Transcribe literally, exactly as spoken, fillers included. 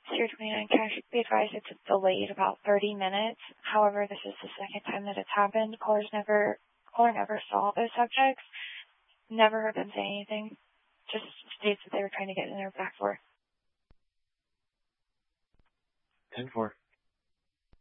Sierra twenty-nine cash, be advised it's delayed about thirty minutes. However, this is the second time that it's happened. Callers never, caller never saw those subjects. Never heard them say anything. Just states that they were trying to get in their back door. ten four.